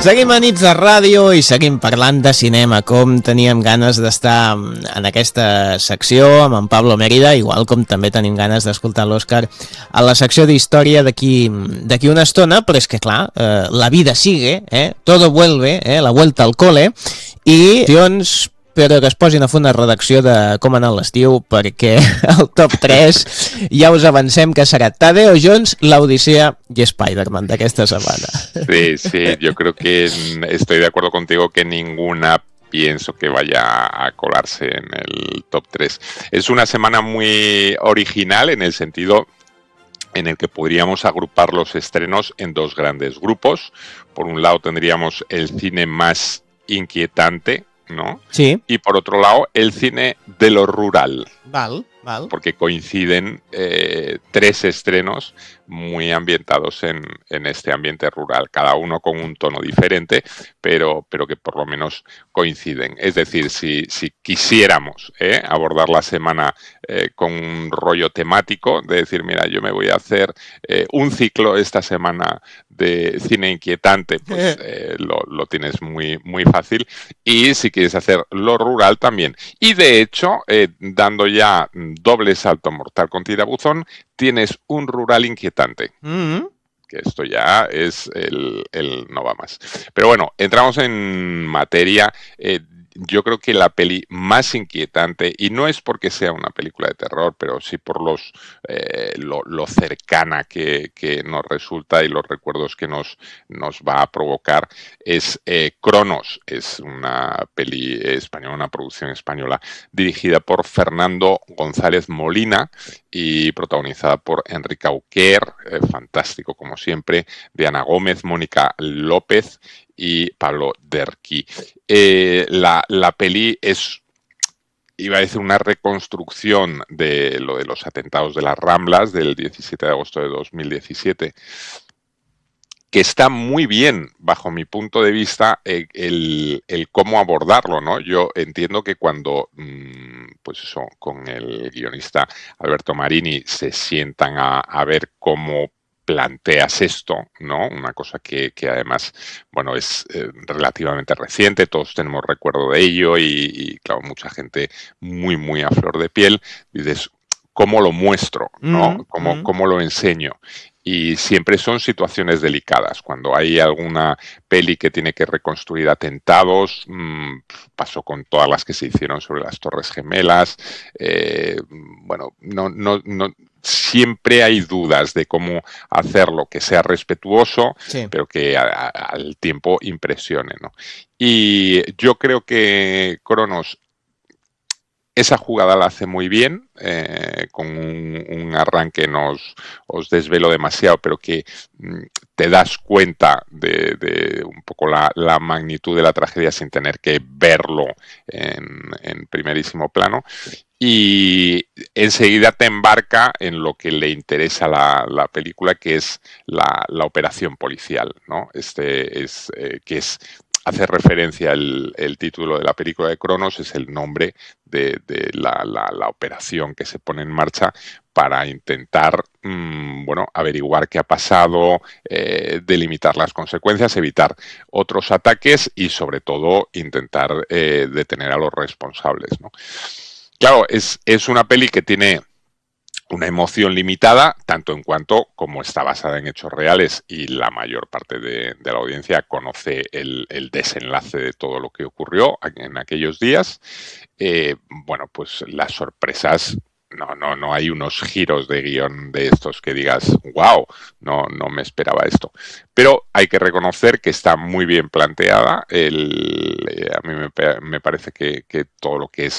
Seguim a Nits de Ràdio i seguim parlant de cinema, com teníem ganes d'estar en aquesta secció amb en Pablo Mérida, igual com també tenim ganes d'escoltar l'Òscar a la secció d'història d'aquí una estona, però és que clar, la vida sigue, todo vuelve, la vuelta al cole, i però que es posin a fer una redacció de com ha anat l'estiu, perquè el top 3 ja us avancem que serà Tadeo Jones, l'Odissea y Spider-Man d'aquesta semana. Sí, yo creo que estoy de acuerdo contigo que ninguna pienso que vaya a colarse en el top 3. Es una semana muy original en el sentido en el que podríamos agrupar los estrenos en dos grandes grupos. Por un lado tendríamos el cine más inquietante, ¿no? Sí. Y por otro lado, el cine de lo rural. Val. Porque coinciden tres estrenos muy ambientados en este ambiente rural, cada uno con un tono diferente, pero que por lo menos coinciden. Es decir, si quisiéramos abordar la semana con un rollo temático, de decir, mira, yo me voy a hacer un ciclo esta semana de cine inquietante, pues lo tienes muy, muy fácil. Y si quieres hacer lo rural también. Y de hecho, dando ya doble salto mortal con tirabuzón, tienes un rural inquietante. Que esto ya es el no va más. Pero bueno, entramos en materia. Yo creo que la peli más inquietante, y no es porque sea una película de terror, pero sí por lo cercana que nos resulta y los recuerdos que nos va a provocar, es Cronos. Es una peli española, una producción española, dirigida por Fernando González Molina y protagonizada por Enrique Auquer, fantástico como siempre, Diana Gómez, Mónica López y Pablo Derqui. La peli es, iba a decir, una reconstrucción de lo de los atentados de las Ramblas del 17 de agosto de 2017, que está muy bien, bajo mi punto de vista, el cómo abordarlo, ¿no? Yo entiendo que cuando, pues eso, con el guionista Alberto Marini se sientan a ver cómo planteas esto, ¿no? Una cosa que además, bueno, es relativamente reciente, todos tenemos recuerdo de ello y claro, mucha gente muy, muy a flor de piel. Dices, ¿cómo lo muestro? ¿No? ¿Cómo lo enseño? Y siempre son situaciones delicadas. Cuando hay alguna peli que tiene que reconstruir atentados, pasó con todas las que se hicieron sobre las Torres Gemelas. Bueno, no, siempre hay dudas de cómo hacerlo, que sea respetuoso, sí, pero que al tiempo impresione, ¿no? Y yo creo que Cronos esa jugada la hace muy bien, con un arranque, os desvelo demasiado, pero que te das cuenta de un poco la magnitud de la tragedia sin tener que verlo en primerísimo plano. Y enseguida te embarca en lo que le interesa la película, que es la operación policial, ¿no? Que es hace referencia el título de la película de Cronos, es el nombre de la operación que se pone en marcha para intentar averiguar qué ha pasado, delimitar las consecuencias, evitar otros ataques y sobre todo intentar detener a los responsables, ¿no? Claro, es una peli que tiene una emoción limitada, tanto en cuanto como está basada en hechos reales y la mayor parte de la audiencia conoce el desenlace de todo lo que ocurrió en aquellos días. Bueno, pues las sorpresas, no hay unos giros de guión de estos que digas, wow, no me esperaba esto. Pero hay que reconocer que está muy bien planteada. A mí me parece que todo lo que es